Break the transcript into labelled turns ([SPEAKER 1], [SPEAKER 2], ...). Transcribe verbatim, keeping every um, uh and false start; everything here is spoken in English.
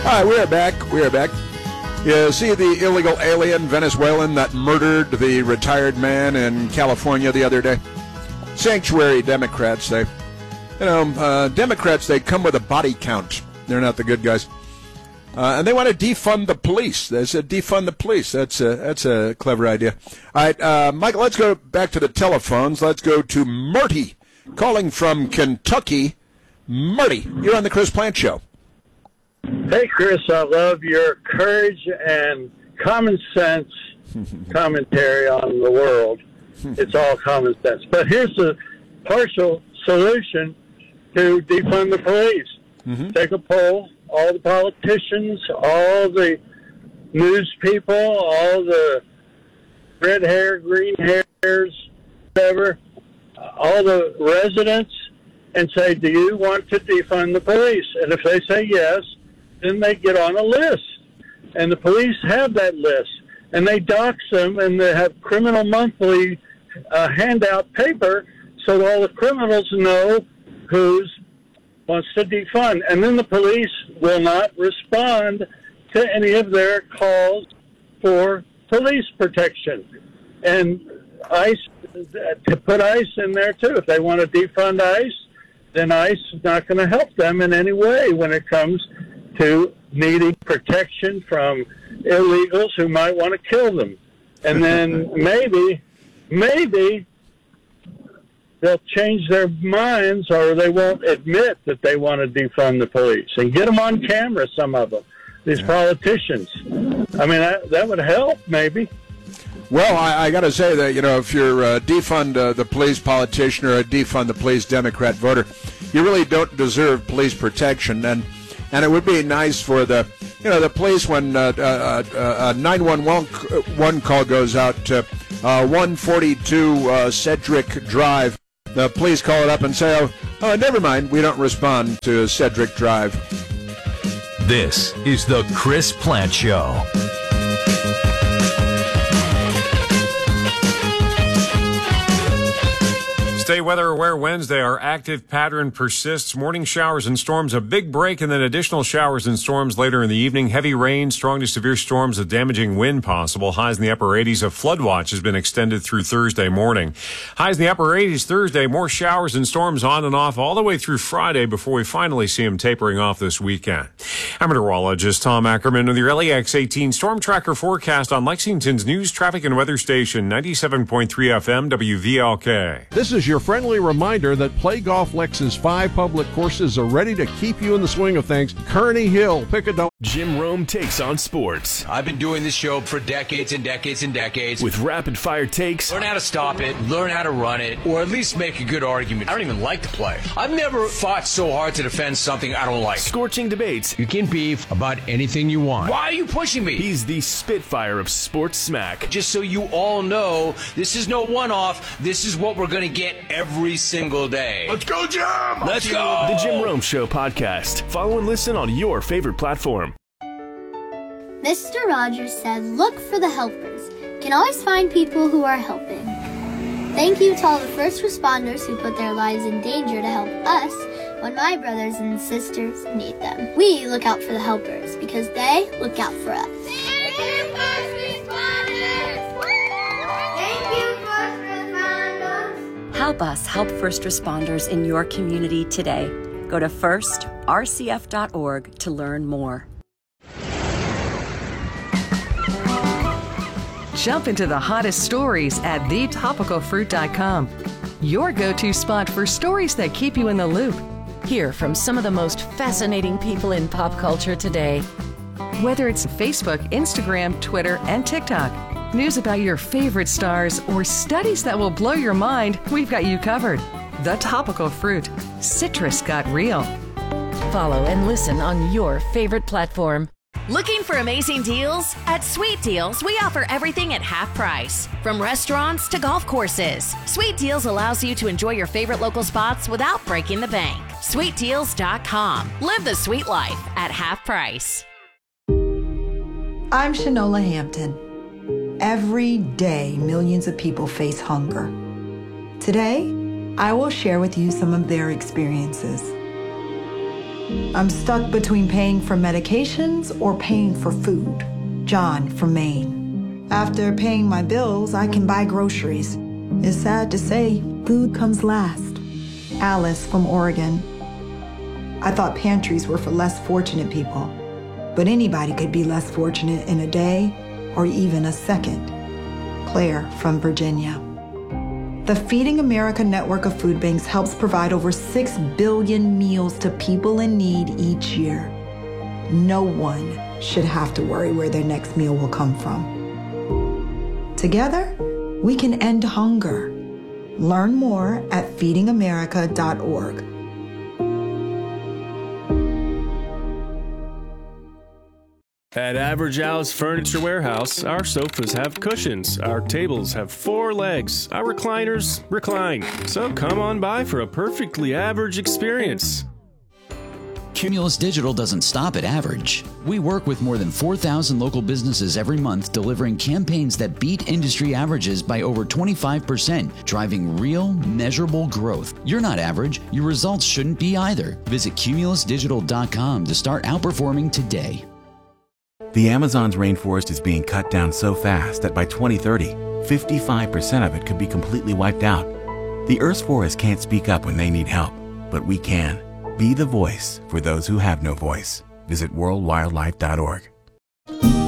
[SPEAKER 1] Hi, we are back. We are back. You see the illegal alien Venezuelan that murdered the retired man in California the other day? Sanctuary Democrats, they, you know, uh, Democrats, they come with a body count. They're not the good guys. Uh, and they want to defund the police. They said defund the police. That's a, that's a clever idea. All right, uh, Michael, let's go back to the telephones. Let's go to Marty, calling from Kentucky. Marty, you're on the Chris Plante Show.
[SPEAKER 2] Hey, Chris, I love your courage and common sense commentary on the world. It's all common sense. But here's a partial solution to defund the police. Mm-hmm. Take a poll, all the politicians, all the news people, all the red hair, green hairs, whatever, all the residents, and say, do you want to defund the police? And if they say yes, then they get on a list. And the police have that list. And they dox them, and they have Criminal Monthly uh, handout paper so all the criminals know who's wants to defund. And then the police will not respond to any of their calls for police protection. And ICE, to put ICE in there, too. If they want to defund ICE, then ICE is not going to help them in any way when it comes to needing protection from illegals who might want to kill them. And then maybe, maybe they'll change their minds, or they won't admit that they want to defund the police. And get them on camera, some of them, these yeah. politicians. I mean, that, that would help, maybe.
[SPEAKER 1] Well, I, I got to say that, you know, if you're a defund uh, the police politician or a defund the police Democrat voter, you really don't deserve police protection. And and it would be nice for the, you know, the police when uh, uh, uh, a nine one one call goes out to uh, one forty-two uh, Cedric Drive. The police call it up and say, oh, oh, never mind, we don't respond to Cedric Drive.
[SPEAKER 3] This is the Chris Plante Show.
[SPEAKER 4] Stay weather aware Wednesday. Our active pattern persists. Morning showers and storms, a big break, and then additional showers and storms later in the evening. Heavy rain, strong to severe storms, a damaging wind possible. Highs in the upper eighties. A flood watch has been extended through Thursday morning. Highs in the upper eighties Thursday. More showers and storms on and off all the way through Friday before we finally see them tapering off this weekend. I'm meteorologist Tom Ackerman with your L E X eighteen Storm Tracker forecast on Lexington's news, traffic, and weather station, ninety-seven point three F M W V L K.
[SPEAKER 5] This is your friendly reminder that Play Golf Lex's five public courses are ready to keep you in the swing of things. Kearney Hill, Picadone.
[SPEAKER 3] Jim Rome takes on sports.
[SPEAKER 6] I've been doing this show for decades and decades and decades.
[SPEAKER 3] With rapid-fire takes.
[SPEAKER 6] Learn how to stop it, learn how to run it, or at least make a good argument. I don't even like to play. I've never fought so hard to defend something I don't like.
[SPEAKER 3] Scorching debates.
[SPEAKER 6] You can beef about anything you want. Why are you pushing me?
[SPEAKER 3] He's the Spitfire of sports smack.
[SPEAKER 6] Just so you all know, this is no one-off. This is what we're going to get every single day.
[SPEAKER 3] Let's go, Jim!
[SPEAKER 6] Let's go!
[SPEAKER 3] The Jim Rome Show podcast. Follow and listen on your favorite platform.
[SPEAKER 7] Mister Rogers said, look for the helpers. You can always find people who are helping. Thank you to all the first responders who put their lives in danger to help us when my brothers and sisters need them. We look out for the helpers because they look out for us.
[SPEAKER 8] Thank you, first responders! Thank you, first responders!
[SPEAKER 9] Help us help first responders in your community today. Go to first R C F dot org to learn more.
[SPEAKER 10] Jump into the hottest stories at the topical fruit dot com. Your go-to spot for stories that keep you in the loop.
[SPEAKER 11] Hear from some of the most fascinating people in pop culture today.
[SPEAKER 10] Whether it's Facebook, Instagram, Twitter, and TikTok, news about your favorite stars, or studies that will blow your mind, we've got you covered. The Topical Fruit. Citrus got real.
[SPEAKER 11] Follow and listen on your favorite platform.
[SPEAKER 12] Looking for amazing deals? At Sweet Deals, we offer everything at half price. From restaurants to golf courses, Sweet Deals allows you to enjoy your favorite local spots without breaking the bank. sweet deals dot com. Live the sweet life at half price.
[SPEAKER 13] I'm Shanola Hampton. Every day, millions of people face hunger. Today, I will share with you some of their experiences. I'm stuck between paying for medications or paying for food. John from Maine. After paying my bills, I can buy groceries. It's sad to say, food comes last. Alice from Oregon. I thought pantries were for less fortunate people, but anybody could be less fortunate in a day or even a second. Claire from Virginia. The Feeding America network of food banks helps provide over six billion meals to people in need each year. No one should have to worry where their next meal will come from. Together, we can end hunger. Learn more at feeding america dot org.
[SPEAKER 3] At Average Al's Furniture Warehouse, our sofas have cushions, our tables have four legs, our recliners recline. So come on by for a perfectly average experience.
[SPEAKER 14] Cumulus Digital doesn't stop at average. We work with more than four thousand local businesses every month, delivering campaigns that beat industry averages by over twenty-five percent, driving real, measurable growth. You're not average. Your results shouldn't be either. Visit cumulus digital dot com to start outperforming today.
[SPEAKER 15] The Amazon's rainforest is being cut down so fast that by twenty thirty, fifty-five percent of it could be completely wiped out. The Earth's forests can't speak up when they need help, but we can. Be the voice for those who have no voice. Visit world wildlife dot org.